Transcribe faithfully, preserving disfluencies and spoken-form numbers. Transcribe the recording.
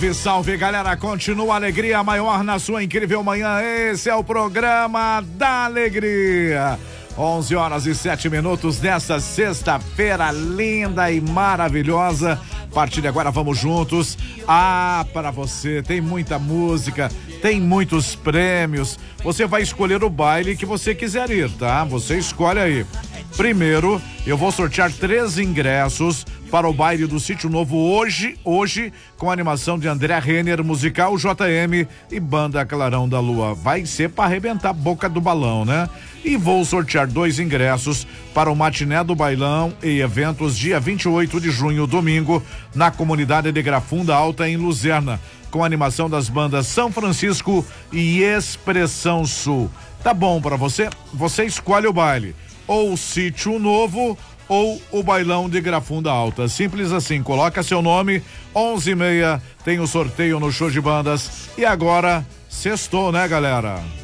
Salve, galera, continua a alegria maior na sua incrível manhã. Esse é o programa da alegria. onze horas e sete minutos desta sexta-feira linda e maravilhosa. A partir de agora vamos juntos. Ah, para você, tem muita música, tem muitos prêmios. Você vai escolher o baile que você quiser ir, tá? Você escolhe aí. Primeiro, eu vou sortear três ingressos para o baile do Sítio Novo hoje, hoje, com a animação de André Renner, musical J M e banda Clarão da Lua. Vai ser para arrebentar a boca do balão, né? E vou sortear dois ingressos para o Matiné do Bailão e eventos dia vinte e oito de junho, domingo, na comunidade de Grafunda Alta, em Luzerna, com a animação das bandas São Francisco e Expressão Sul. Tá bom para você? Você escolhe o baile, ou o Sítio Novo ou o Bailão de Grafunda Alta. Simples assim, coloca seu nome, onze e meia, tem o sorteio no Show de Bandas. E agora, sextou, né, galera?